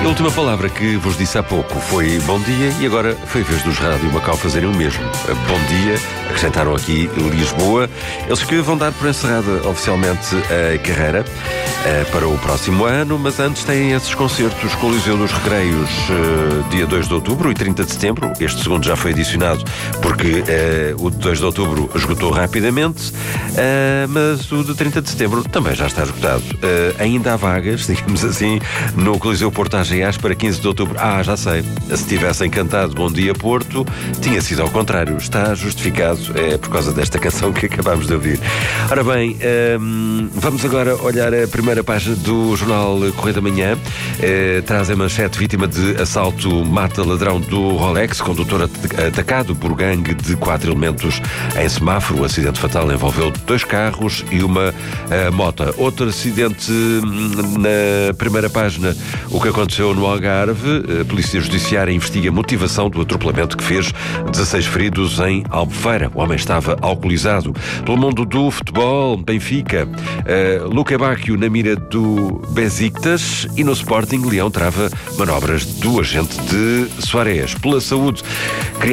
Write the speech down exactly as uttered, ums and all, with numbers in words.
A última palavra que vos disse há pouco foi bom dia e agora foi a vez dos Rádio Macau fazerem o mesmo. Bom dia, acrescentaram aqui Lisboa. Eles que vão dar por encerrada oficialmente a carreira uh, para o próximo ano, mas antes têm esses concertos Coliseu dos Recreios, uh, dia dois de outubro e trinta de setembro. Este segundo já foi adicionado porque uh, o de dois de outubro esgotou rapidamente, uh, mas o de trinta de setembro também já está esgotado. Uh, ainda há vagas, digamos assim, no Coliseu Porto A G As para quinze de outubro. Ah, já sei. Se tivessem cantado Bom Dia Porto, tinha sido ao contrário. Está justificado, é por causa desta canção que acabámos de ouvir. Ora bem, hum, vamos agora olhar a primeira página do jornal Correio da Manhã. Eh, traz a manchete: vítima de assalto mata ladrão do Rolex, condutor atacado por gangue de quatro elementos em semáforo. O acidente fatal envolveu dois carros e uma uh, moto. Outro acidente hum, na primeira página, o que aconteceu no Algarve. A Polícia Judiciária investiga a motivação do atropelamento que fez dezasseis feridos em Albufeira. O homem estava alcoolizado. Pelo mundo do futebol, Benfica, uh, Luca Bacchio na mira do Besiktas, e no Sporting, Leão trava manobras do agente de Suárez. Pela saúde,